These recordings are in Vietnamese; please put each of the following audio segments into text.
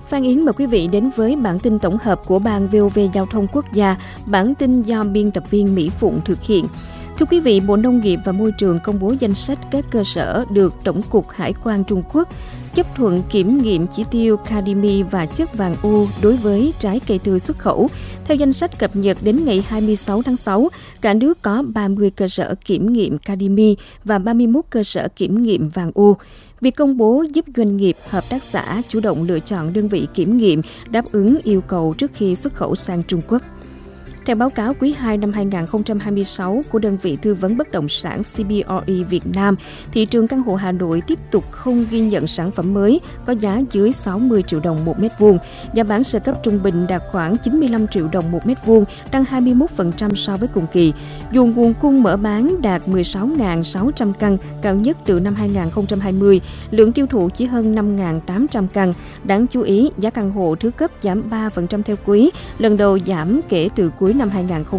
Phan Yến mời quý vị đến với bản tin tổng hợp của Ban VOV Giao thông Quốc gia, bản tin do biên tập viên Mỹ Phụng thực hiện. Thưa quý vị, Bộ Nông nghiệp và Môi trường công bố danh sách các cơ sở được Tổng cục Hải quan Trung Quốc chấp thuận kiểm nghiệm chỉ tiêu cadimi và chất vàng U đối với trái cây tươi xuất khẩu. Theo danh sách cập nhật đến ngày 26 tháng 6, cả nước có 30 cơ sở kiểm nghiệm cadimi và 31 cơ sở kiểm nghiệm vàng U. Việc công bố giúp doanh nghiệp, hợp tác xã chủ động lựa chọn đơn vị kiểm nghiệm đáp ứng yêu cầu trước khi xuất khẩu sang Trung Quốc. Theo báo cáo quý 2 năm 2026 của đơn vị tư vấn bất động sản CBRE Việt Nam, thị trường căn hộ Hà Nội tiếp tục không ghi nhận sản phẩm mới có giá dưới 60 triệu đồng một mét vuông. Giá bán sơ cấp trung bình đạt khoảng 95 triệu đồng một mét vuông, tăng 21% so với cùng kỳ. Dù nguồn cung mở bán đạt 16.600 căn, cao nhất từ năm 2020, lượng tiêu thụ chỉ hơn 5.800 căn. Đáng chú ý, giá căn hộ thứ cấp giảm 3% theo quý, lần đầu giảm kể từ cuối năm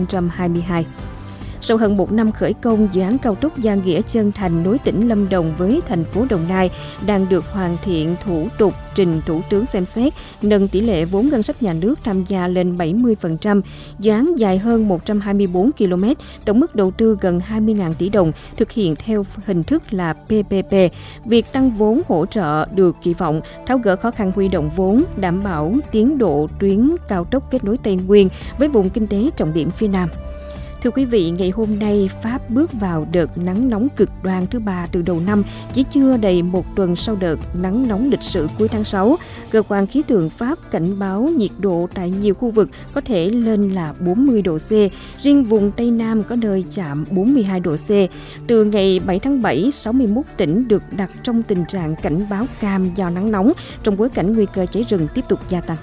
2022. Sau hơn một năm khởi công, dự án cao tốc Gia Nghĩa - Trân Thành nối tỉnh Lâm Đồng với thành phố Đồng Nai đang được hoàn thiện thủ tục trình Thủ tướng xem xét, nâng tỷ lệ vốn ngân sách nhà nước tham gia lên 70%. Dự án dài hơn 124 km, tổng mức đầu tư gần 20.000 tỷ đồng, thực hiện theo hình thức là PPP. Việc tăng vốn hỗ trợ được kỳ vọng tháo gỡ khó khăn huy động vốn, đảm bảo tiến độ tuyến cao tốc kết nối Tây Nguyên với vùng kinh tế trọng điểm phía Nam. Thưa quý vị, ngày hôm nay Pháp bước vào đợt nắng nóng cực đoan thứ 3 từ đầu năm, chỉ chưa đầy một tuần sau đợt nắng nóng lịch sử cuối tháng 6. Cơ quan khí tượng Pháp cảnh báo nhiệt độ tại nhiều khu vực có thể lên là 40 độ C, riêng vùng Tây Nam có nơi chạm 42 độ C. Từ ngày 7 tháng 7, 61 tỉnh được đặt trong tình trạng cảnh báo cam do nắng nóng, trong bối cảnh nguy cơ cháy rừng tiếp tục gia tăng.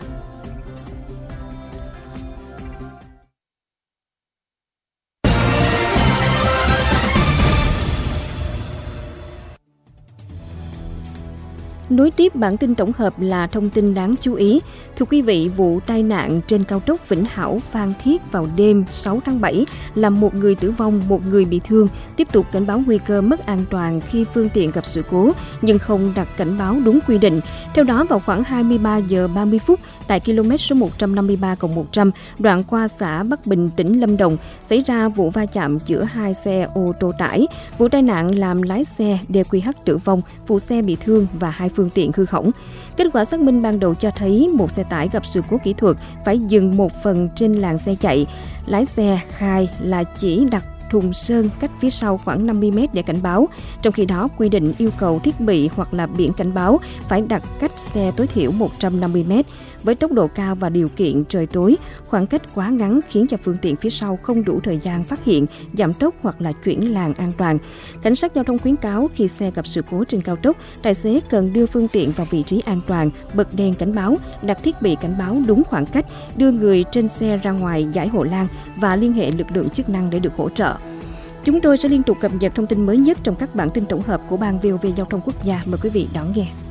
Nối tiếp bản tin tổng hợp là thông tin đáng chú ý. Thưa quý vị, vụ tai nạn trên cao tốc Vĩnh Hảo - Phan Thiết vào đêm 6 tháng 7 làm một người tử vong, một người bị thương, tiếp tục cảnh báo nguy cơ mất an toàn khi phương tiện gặp sự cố, nhưng không đặt cảnh báo đúng quy định. Theo đó, vào khoảng 23 giờ 30 phút, tại km số 153+100, đoạn qua xã Bắc Bình, tỉnh Lâm Đồng, xảy ra vụ va chạm giữa hai xe ô tô tải. Vụ tai nạn làm lái xe DQH tử vong, phụ xe bị thương và hai phương tiện hư hỏng. Kết quả xác minh ban đầu cho thấy một xe tải gặp sự cố kỹ thuật phải dừng một phần trên làn xe chạy. Lái xe khai là chỉ đặt thùng sơn cách phía sau khoảng 50 m để cảnh báo. Trong khi đó, quy định yêu cầu thiết bị hoặc là biển cảnh báo phải đặt cách xe tối thiểu 150 m. Với tốc độ cao và điều kiện trời tối, khoảng cách quá ngắn khiến cho phương tiện phía sau không đủ thời gian phát hiện, giảm tốc hoặc là chuyển làn an toàn. Cảnh sát giao thông khuyến cáo khi xe gặp sự cố trên cao tốc, tài xế cần đưa phương tiện vào vị trí an toàn, bật đèn cảnh báo, đặt thiết bị cảnh báo đúng khoảng cách, đưa người trên xe ra ngoài dải hộ lan và liên hệ lực lượng chức năng để được hỗ trợ. Chúng tôi sẽ liên tục cập nhật thông tin mới nhất trong các bản tin tổng hợp của Ban VOV Giao thông Quốc gia. Mời quý vị đón nghe.